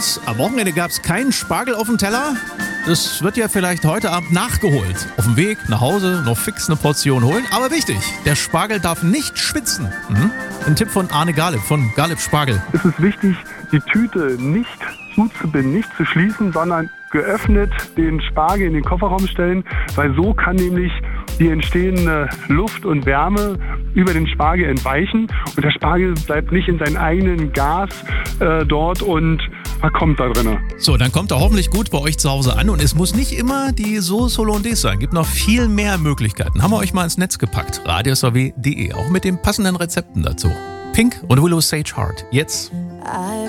Was? Am Wochenende gab es keinen Spargel auf dem Teller? Das wird ja vielleicht heute Abend nachgeholt. Auf dem Weg nach Hause noch fix eine Portion holen. Aber wichtig, der Spargel darf nicht schwitzen. Ein Tipp von Arne Galib von Galib Spargel. Es ist wichtig, die Tüte nicht zuzubinden, nicht zu schließen, sondern geöffnet den Spargel in den Kofferraum stellen, weil so kann nämlich die entstehende Luft und Wärme über den Spargel entweichen und der Spargel bleibt nicht in seinem eigenen Gas dort und verkommt da drin. So, dann kommt er hoffentlich gut bei euch zu Hause an und es muss nicht immer die Sauce Hollandaise sein. Gibt noch viel mehr Möglichkeiten. Haben wir euch mal ins Netz gepackt. radiosw.de, auch mit den passenden Rezepten dazu. Pink und Willow Sage Heart. Jetzt.